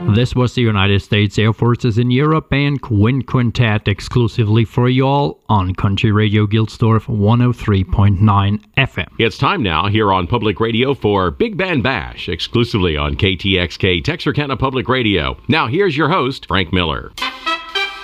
This was the United States Air Forces in Europe and Quint Quintet exclusively for you all on Country Radio Gilsdorf 103.9 FM. It's time now here on Public Radio for Big Band Bash, exclusively on KTXK Texarkana Public Radio. Now here's your host, Frank Miller.